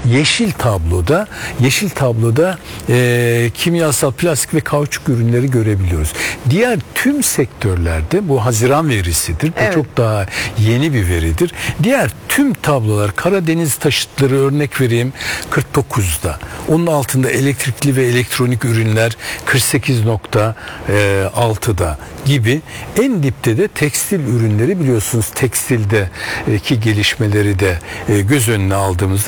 yeşil tabloda kimyasal, plastik ve kauçuk ürünleri görebiliyoruz. Diğer tüm sektörlerde bu Haziran verisidir. Bu çok daha yeni bir veridir. Diğer tüm tablolar, Karadeniz taşıtları örnek vereyim 49'da. Onun altında elektrikli ve elektronik ürünler 48.6'da gibi. En dipte de tekstil ürünleri, biliyorsunuz tekstildeki gelişmeleri de göz önüne aldığımızda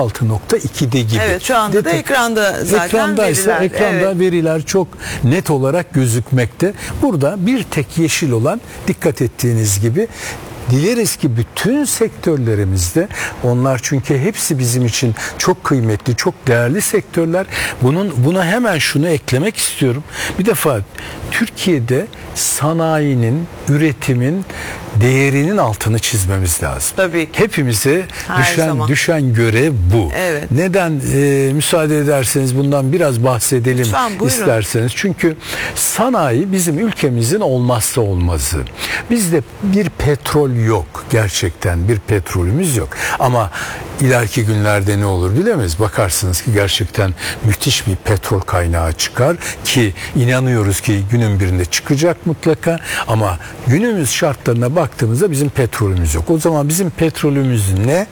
46.2'de gibi. Evet, şu anda da ekranda zaten ekranda veriler çok net olarak gözükmekte. Burada bir tek yeşil olan, dikkat ettiğiniz gibi, dileriz ki bütün sektörlerimizde, onlar çünkü hepsi bizim için çok kıymetli, çok değerli sektörler. Buna hemen şunu eklemek istiyorum. Bir defa Türkiye'de sanayinin, üretimin değerinin altını çizmemiz lazım. Tabii ki. Hepimize düşen görev bu. Evet. Neden müsaade ederseniz bundan biraz bahsedelim isterseniz. Çünkü sanayi bizim ülkemizin olmazsa olmazı. Bizde bir petrol yok. Gerçekten bir petrolümüz yok. Ama ileriki günlerde ne olur bilemeyiz. Bakarsınız ki gerçekten müthiş bir petrol kaynağı çıkar ki inanıyoruz ki günün birinde çıkacak mutlaka, ama günümüz şartlarına baktığımızda bizim petrolümüz yok. O zaman bizim petrolümüz ne?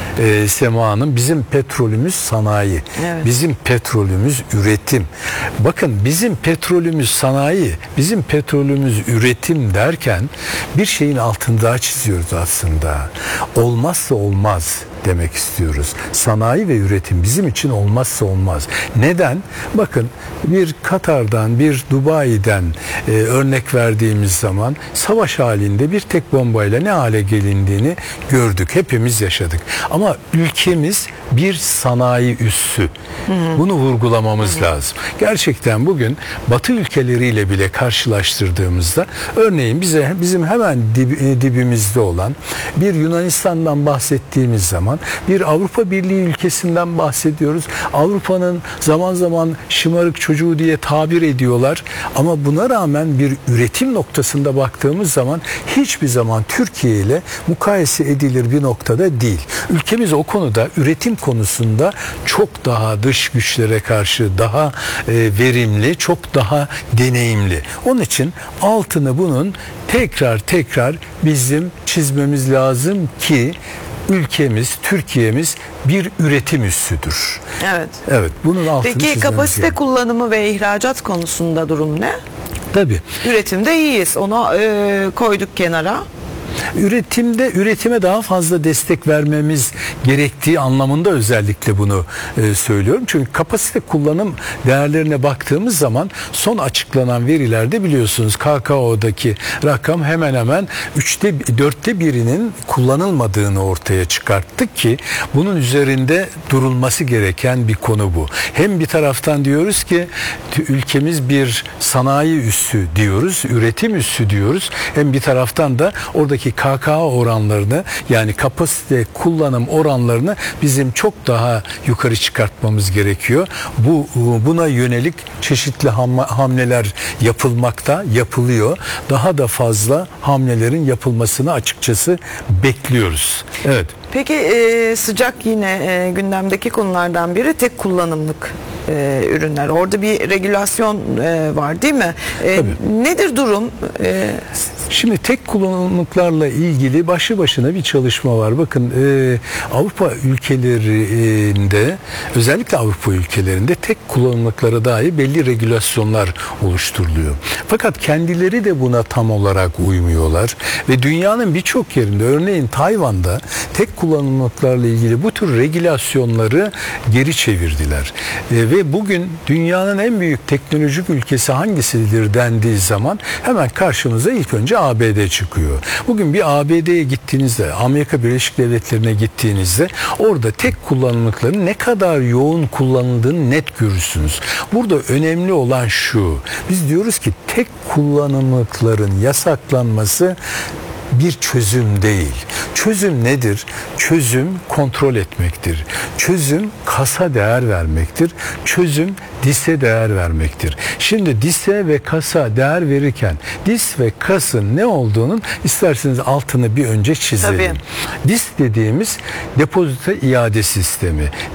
Sema Hanım, bizim petrolümüz sanayi. Evet. Bizim petrolümüz üretim. Bakın, bizim petrolümüz sanayi, bizim petrolümüz üretim derken bir şeyin altını daha çiziyoruz aslında. Olmazsa olmaz demek istiyoruz. Sanayi ve üretim bizim için olmazsa olmaz. Neden? Bakın, bir Katar'dan, bir Dubai'den örnek verdiğimiz zaman savaş halinde bir tek bombayla ne hale gelindiğini gördük. Hepimiz yaşadık. Ama ülkemiz bir sanayi üssü. Bunu vurgulamamız lazım. Gerçekten bugün Batı ülkeleriyle bile karşılaştırdığımızda, örneğin bizim hemen dibimizde olan bir Yunanistan'dan bahsettiğimiz zaman, bir Avrupa Birliği ülkesinden bahsediyoruz. Avrupa'nın zaman zaman şımarık çocuğu diye tabir ediyorlar. Ama buna rağmen bir üretim noktasında baktığımız zaman hiçbir zaman Türkiye ile mukayese edilir bir noktada değil. Ülkemiz o konuda, üretim konusunda çok daha dış güçlere karşı daha verimli, çok daha deneyimli. Onun için altını bunun tekrar bizim çizmemiz lazım ki ülkemiz, Türkiye'miz bir üretim üssüdür. Evet. Evet, bunun altını çizmemiz. Peki kapasite kullanımı ve ihracat konusunda durum ne? Tabii. Üretimde iyiyiz. Onu koyduk kenara. Üretime daha fazla destek vermemiz gerektiği anlamında özellikle bunu söylüyorum. Çünkü kapasite kullanım değerlerine baktığımız zaman son açıklanan verilerde biliyorsunuz KKO'daki rakam hemen hemen 4'te 1'inin kullanılmadığını ortaya çıkarttık ki bunun üzerinde durulması gereken bir konu bu. Hem bir taraftan diyoruz ki ülkemiz bir sanayi üssü diyoruz, üretim üssü diyoruz. Hem bir taraftan da oradaki KKO oranlarını, yani kapasite kullanım oranlarını bizim çok daha yukarı çıkartmamız gerekiyor. Buna yönelik çeşitli hamleler yapılıyor. Daha da fazla hamlelerin yapılmasını açıkçası bekliyoruz. Evet. Peki sıcak yine gündemdeki konulardan biri tek kullanımlık ürünler. Orada bir regülasyon var değil mi? Nedir durum? Şimdi tek kullanımlıklarla ilgili başlı başına bir çalışma var. Bakın Avrupa ülkelerinde, özellikle Avrupa ülkelerinde tek kullanımlıklara dair belli regülasyonlar oluşturuluyor. Fakat kendileri de buna tam olarak uymuyorlar ve dünyanın birçok yerinde, örneğin Tayvan'da tek kullanımlıklarla ilgili bu tür regülasyonları geri çevirdiler. Ve bugün dünyanın en büyük teknolojik ülkesi hangisidir dendiği zaman hemen karşımıza ilk önce ABD çıkıyor. Bugün bir ABD'ye gittiğinizde, Amerika Birleşik Devletleri'ne gittiğinizde orada tek kullanımlıkların ne kadar yoğun kullanıldığını net görürsünüz. Burada önemli olan şu: biz diyoruz ki tek kullanımlıkların yasaklanması bir çözüm değil. Çözüm nedir? Çözüm kontrol etmektir. Çözüm kasa değer vermektir. Çözüm DİS'e değer vermektir. Şimdi DİS'e ve kasa değer verirken DİS ve kasın ne olduğunun isterseniz altını bir önce çizelim. Tabii. DİS dediğimiz depozito iade sistemi.